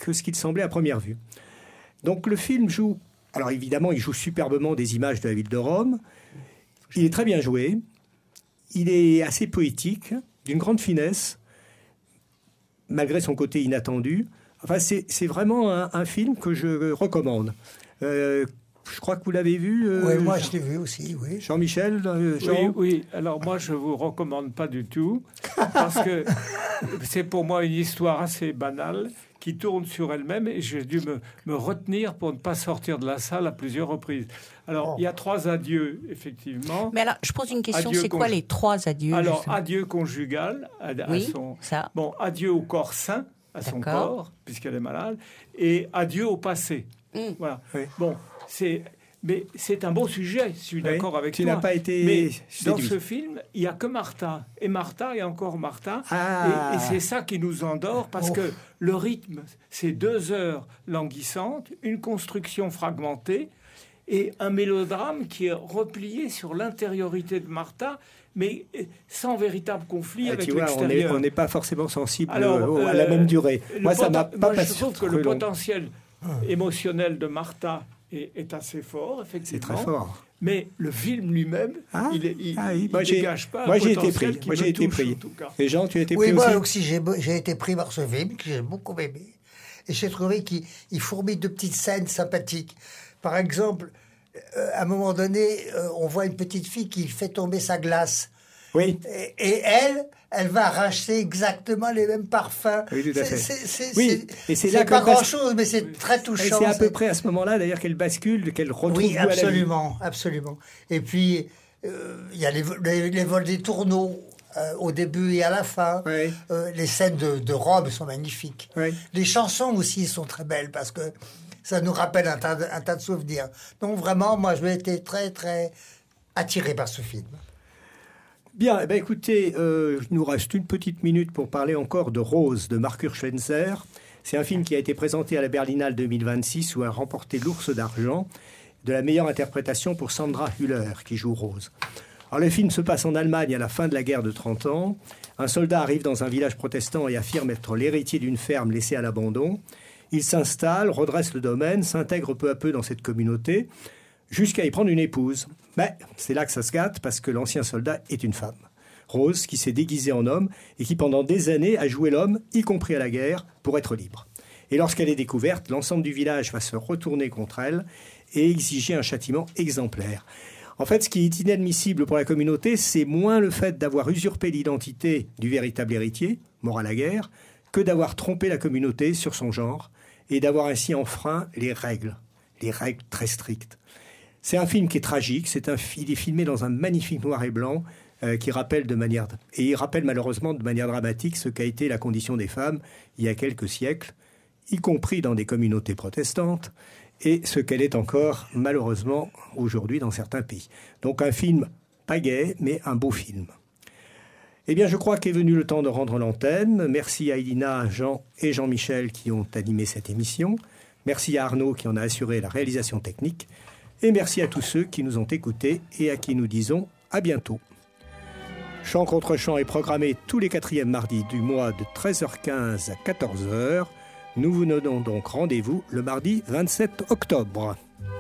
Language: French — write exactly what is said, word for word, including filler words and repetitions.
que ce qu'il semblait à première vue. Donc le film joue, alors évidemment il joue superbement des images de la ville de Rome, il est très bien joué, il est assez poétique, d'une grande finesse, malgré son côté inattendu. Enfin c'est, c'est vraiment un, un film que je recommande. Euh, Je crois que vous l'avez vu. Euh, oui, moi je l'ai vu aussi, oui. Jean-Michel, euh, Jean Oui, oui. Alors moi, je vous recommande pas du tout parce que c'est pour moi une histoire assez banale qui tourne sur elle-même et j'ai dû me, me retenir pour ne pas sortir de la salle à plusieurs reprises. Alors, oh. il y a trois adieux, effectivement. Mais alors, je pose une question, adieu c'est quoi les trois adieux? Alors, justement. Adieu conjugal à, à oui, son... ça. Bon, adieu au corps sain, à D'accord. son corps, puisqu'elle est malade, et adieu au passé. Mm. Voilà. Oui. Bon, c'est... Mais c'est un beau sujet, je suis oui, d'accord avec tu toi. Tu n'as pas été Mais séduit. Dans ce film, il n'y a que Martha. Et Martha et encore Martha. Ah. Et, et c'est ça qui nous endort, parce oh. que le rythme, c'est deux heures languissantes, une construction fragmentée et un mélodrame qui est replié sur l'intériorité de Martha, mais sans véritable conflit ah, avec vois, l'extérieur. On n'est pas forcément sensible Alors, euh, à la même durée. Moi, ça m'a pas moi, je trouve que le long. potentiel émotionnel de Martha est, est assez fort, effectivement. C'est très fort. Mais le film lui-même, ah, il, il, ah, oui. il moi, dégage pas moi, un j'ai potentiel été pris. qui moi, j'ai me été touche, pris. en tout cas. Et Jean, tu as été oui, pris moi aussi, aussi j'ai, j'ai été pris par ce film que j'ai beaucoup aimé. Et j'ai trouvé qu'il il fourmille de petites scènes sympathiques. Par exemple, euh, à un moment donné, euh, on voit une petite fille qui fait tomber sa glace. Oui. Et, et elle, elle va racheter exactement les mêmes parfums. Oui, tout à fait. C'est, c'est, oui. c'est, et c'est, c'est là pas grand bas... chose, mais c'est oui. très touchant. Et c'est à peu près à ce moment-là, d'ailleurs, qu'elle bascule, qu'elle retrouve oui, absolument, à la vie. absolument. Et puis, il euh, y a les, les, les vols des tourneaux. Euh, au début et à la fin. Oui. Euh, les scènes de, de robes sont magnifiques. Oui. Les chansons aussi sont très belles parce que ça nous rappelle un tas de, un tas de souvenirs. Donc vraiment, moi, je été très, très attiré par ce film. Bien, eh bien écoutez, euh, il nous reste une petite minute pour parler encore de Rose, de Marcus Schwenzer. C'est un film qui a été présenté à la Berlinale deux mille vingt-six où a remporté l'Ours d'Argent de la meilleure interprétation pour Sandra Hüller, qui joue Rose. Alors, le film se passe en Allemagne à la fin de la guerre de trente ans. Un soldat arrive dans un village protestant et affirme être l'héritier d'une ferme laissée à l'abandon. Il s'installe, redresse le domaine, s'intègre peu à peu dans cette communauté, jusqu'à y prendre une épouse. Mais c'est là que ça se gâte, parce que l'ancien soldat est une femme. Rose, qui s'est déguisée en homme et qui pendant des années a joué l'homme, y compris à la guerre, pour être libre. Et lorsqu'elle est découverte, l'ensemble du village va se retourner contre elle et exiger un châtiment exemplaire. En fait, ce qui est inadmissible pour la communauté, c'est moins le fait d'avoir usurpé l'identité du véritable héritier, mort à la guerre, que d'avoir trompé la communauté sur son genre et d'avoir ainsi enfreint les règles, les règles très strictes. C'est un film qui est tragique, c'est un, il est filmé dans un magnifique noir et blanc euh, qui rappelle de manière, et il rappelle malheureusement de manière dramatique ce qu'a été la condition des femmes il y a quelques siècles, y compris dans des communautés protestantes, et ce qu'elle est encore, malheureusement, aujourd'hui dans certains pays. Donc un film pas gai, mais un beau film. Eh bien, je crois qu'est venu le temps de rendre l'antenne. Merci à Elina, Jean et Jean-Michel qui ont animé cette émission. Merci à Arnaud qui en a assuré la réalisation technique. Et merci à tous ceux qui nous ont écoutés et à qui nous disons à bientôt. Chant contre chant est programmé tous les quatrièmes mardis du mois de treize heures quinze à quatorze heures. Nous vous donnons donc rendez-vous le mardi vingt-sept octobre.